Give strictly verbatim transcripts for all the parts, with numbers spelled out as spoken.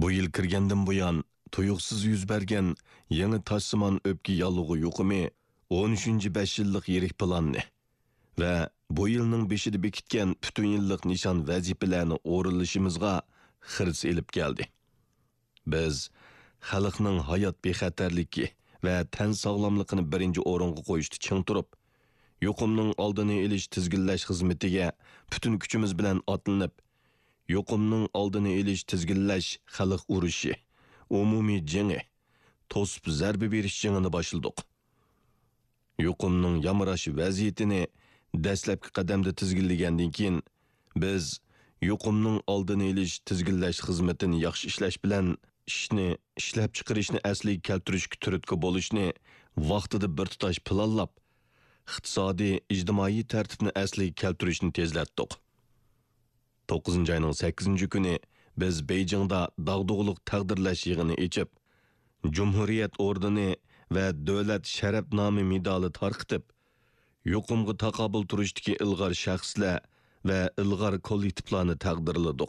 Bu yil kirgandan buyon tuyuqsiz yuz bergan yangi toshsimon o'pka yolg'i yuqumi o'n uchinchi besh yillik yirik planni va bu yilning beshida bekitgan butun yillik nishon vazifalarni o'rinlashimizga xirs elib keldi. Biz xalqning hayot bexatarligi va tan sog'lomligini birinchi o'ringa qo'yishda ching turib, yuqumning oldini olish tizginlash xizmatiga butun kuchimiz bilan otlanib, yuqumning oldini olish tizginlash xalq urushi, umumiy jengi, to'sib zarba berish jengini boshladik. Yuqumning yamrash vaziyatini dastlabki qadamda tizginlagandan keyin biz yuqumning oldini olish tizginlash xizmatini yaxshi ishlash bilan ishni ishlab chiqarishni asliga keltirishga turtki bo'lishni vaqtida bir tutash planlab, iqtisodiy ijtimoiy tartibni asliga keltirishni tezlatdik. to'qqizinchi ayning sakkizinchi kuni biz Beijingda dag'dug'liq taqdirlash yig'ini ochib, Cumhuriyet ordeni va davlat sharaf nomi medali tarqitib, yuqumga taqobil turishdagi ilg'or shaxslar va ilg'or kollektivlarni taqdirladik.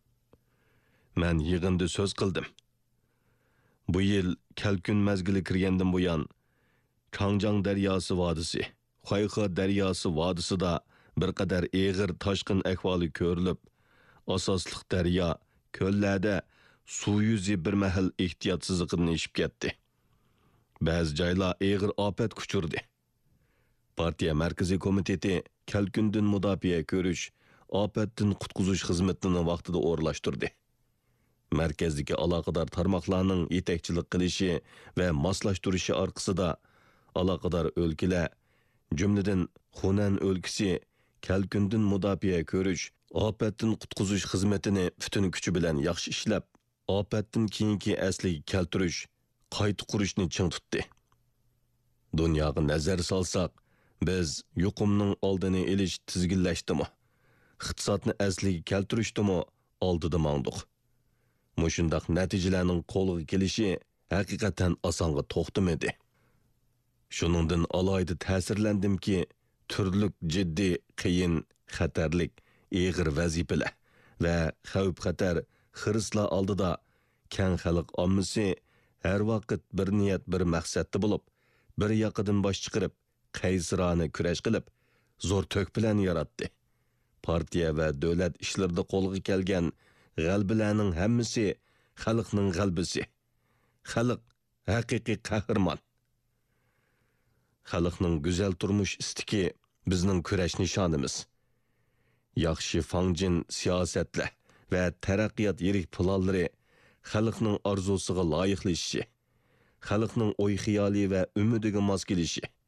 Men yig'inda so'z qildim. Bu yil kalkun mazgili kirgandan buyon Changjiang daryosi vodisi, Xuyxe daryosi vodisida bir qadar eg'ir toshqin ahvoli ko'rilib, asosliq daryo, ko'llarda suv yuzi bir mahal ehtiyotsizlikdan eshib ketdi. Ba'zi joylar eg'ir ofat kuchurdi. Partiya Markaziy komiteti kalkundan mudofaa ko'rish, ofatdan qutqizish xizmatini vaqtida o'rlashtirdi. Markazdagi aloqador tarmoqlarning yetakchilik qilishi va moslashtirishi orqasida aloqador o'lkalar, jumladan Xunan o'lkasi kalkundan mudofaa ko'rish, ofatdan qutqizish xizmatini butun kuchi bilan yaxshi ishlab, ofatdan keyingi asliga keltirish, qayta qurishni ching tutdi. Dunyoga nazar solsak, biz yuqumning oldini olish tizginlashdimi, iqtisodni asliga keltirishdimi oldida mangdiq. Mushundaq natijalarning qo'lga kelishi haqiqatan osonga to'xtamadi. Shuningdan alohida ta'sirlandimki, turli jiddiy, qiyin, xatarlik, eg'ir vazifalar va xavf-xatar xirislar oldida keng xalq ommasi har vaqt bir niyat, bir maqsadda bo'lib, bir yoqidan bosh chiqarib, qaysirona kurash qilib, zo'r to'k bilan yaratdi. Partiya va davlat ishlarida qo'lga kelgan g'albalarning hammasi xalqning g'albisi. Xalq haqiqiy qahramon. Xalqning go'zal turmush istiki bizning kurash nishonimiz. Yaxshi fangjin siyosatlar va taraqqiyot yirik planlari xalqning orzusiga loyiqlashishi, xalqning o'y xiyoli va umidiga mos kelishi,